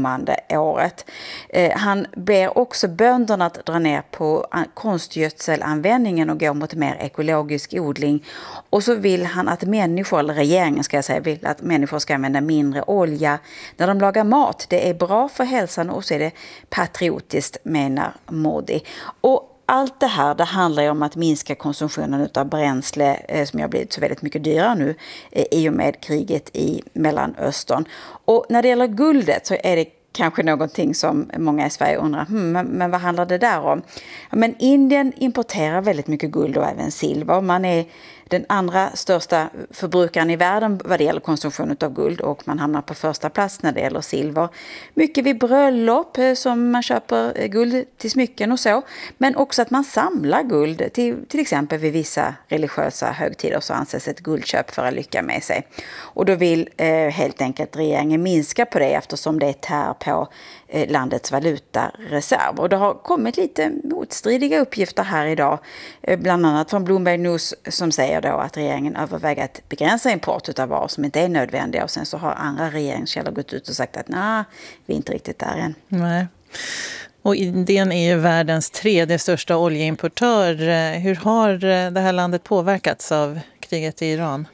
kommande året. Han ber också bönderna att dra ner på konstgödselanvändningen och gå mot mer ekologisk odling. Och så vill han att människor, eller regeringen ska jag säga, vill att människor ska använda mindre olja när de lagar mat. Det är bra för hälsan och så är det patriotiskt, menar Modi. Och allt det här, det handlar ju om att minska konsumtionen av bränsle som har blivit så väldigt mycket dyrare nu i och med kriget i Mellanöstern. Och när det gäller guldet så är det kanske någonting som många i Sverige undrar, men vad handlar det där om? Ja, men Indien importerar väldigt mycket guld och även silver. Man är den andra största förbrukaren i världen vad det gäller konsumtion av guld och man hamnar på första plats när det gäller silver. Mycket vid bröllop som man köper guld till smycken och så, men också att man samlar guld till exempel vid vissa religiösa högtider så anses ett guldköp föra lycka med sig. Och då vill helt enkelt regeringen minska på det eftersom det tär på landets valutareserv. Och det har kommit lite motstridiga uppgifter här idag, bland annat från Bloomberg News som säger då att regeringen överväger att begränsa import av varor som inte är nödvändiga och sen så har andra regeringskällor gått ut och sagt att vi är inte riktigt där än. Nej. Och Indien är ju världens tredje största oljeimportör. Hur har det här landet påverkats av kriget i Iran?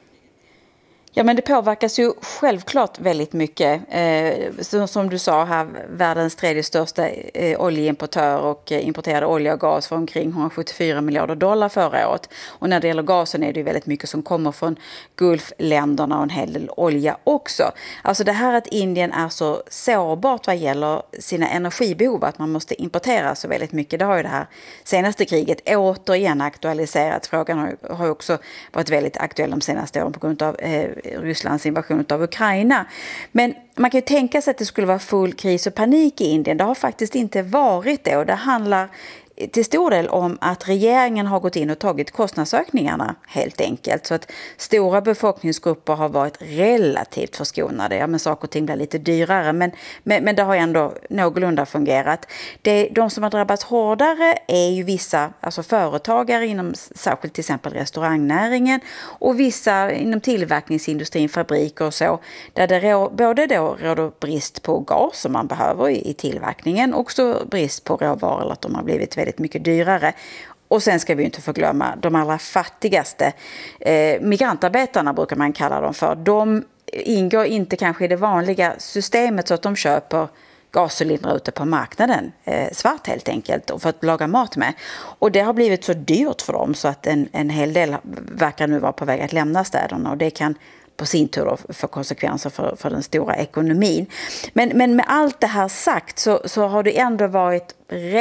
Ja, men det påverkas ju självklart väldigt mycket. Som du sa här, världens tredje största oljeimportör och importerade olja och gas för omkring 174 miljarder dollar förra året. Och när det gäller gasen är det ju väldigt mycket som kommer från Gulfländerna och en hel del olja också. Alltså det här att Indien är så sårbart vad gäller sina energibehov, att man måste importera så väldigt mycket, det har ju det här senaste kriget återigen aktualiserat. Frågan har ju också varit väldigt aktuell de senaste åren på grund av Rysslands invasion av Ukraina. Men man kan ju tänka sig att det skulle vara full kris och panik i Indien. Det har faktiskt inte varit det och det handlar till stor del om att regeringen har gått in och tagit kostnadsökningarna helt enkelt. Så att stora befolkningsgrupper har varit relativt förskonade. Ja, men saker och ting blir lite dyrare men det har ändå någorlunda fungerat. De som har drabbats hårdare är ju vissa alltså företagare inom särskilt till exempel restaurangnäringen och vissa inom tillverkningsindustrin, fabriker och så. Där det både då råder brist på gas som man behöver i tillverkningen och också brist på råvaror eller att de har blivit väldigt mycket dyrare. Och sen ska vi inte förglömma de allra fattigaste. Migrantarbetarna brukar man kalla dem för. De ingår inte kanske i det vanliga systemet så att de köper gascylindrar ute på marknaden svart helt enkelt och för att laga mat med. Och det har blivit så dyrt för dem så att en hel del verkar nu vara på väg att lämna städerna och det kan på sin tur få konsekvenser för den stora ekonomin. Men med allt det här sagt så har det ändå varit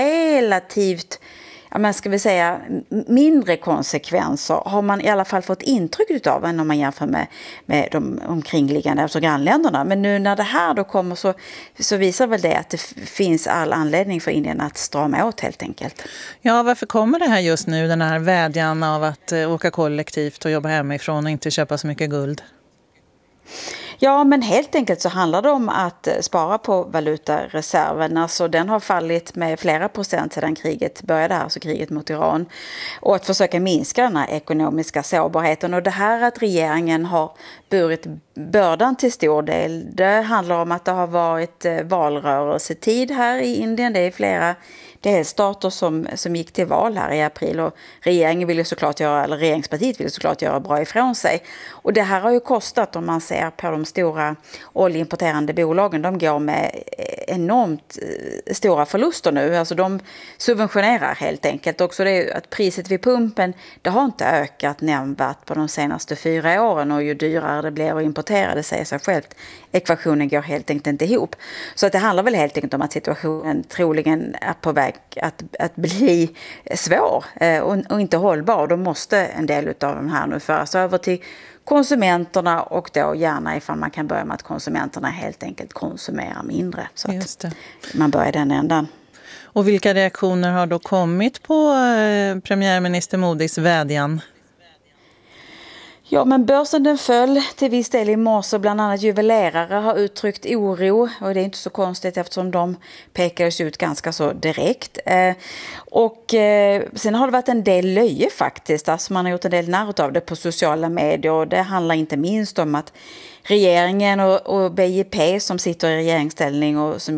relativt, ska vi säga, mindre konsekvenser har man i alla fall fått intryck av än om man jämför med de omkringliggande, alltså grannländerna. Men nu när det här då kommer så visar väl det att det finns all anledning för Indien att strama åt helt enkelt. Ja, varför kommer det här just nu, den här vädjan av att åka kollektivt och jobba hemifrån och inte köpa så mycket guld? Ja, men helt enkelt så handlar det om att spara på valutareserven. Alltså den har fallit med flera procent sedan kriget började här, alltså kriget mot Iran. Och att försöka minska den här ekonomiska sårbarheten. Och det här att regeringen har burit bördan till stor del, det handlar om att det har varit valrörelsetid här i Indien. Det är flera delstater som gick till val här i april och regeringspartiet ville såklart göra bra ifrån sig. Och det här har ju kostat, om man ser på de stora oljeimporterande bolagen, de går med enormt stora förluster nu. Alltså de subventionerar helt enkelt. Också det att priset vid pumpen, det har inte ökat nämnvärt på de senaste 4 åren och ju dyrare det blir att importera, det säger sig självt. Ekvationen går helt enkelt inte ihop. Så att det handlar väl helt enkelt om att situationen troligen är på väg att bli svår och inte hållbar. Då måste en del av de här nu föras över till konsumenterna och då gärna ifall man kan börja med att konsumenterna helt enkelt konsumerar mindre. Så att man börjar den ändan. Och vilka reaktioner har då kommit på premiärminister Modis vädjan? Ja, men börsen den föll till viss del i morse. Bland annat juvelerare har uttryckt oro och det är inte så konstigt eftersom de pekades ut ganska så direkt. Sen har det varit en del löje faktiskt. Alltså man har gjort en del narr av det på sociala medier och det handlar inte minst om att regeringen och BJP som sitter i regeringsställning och som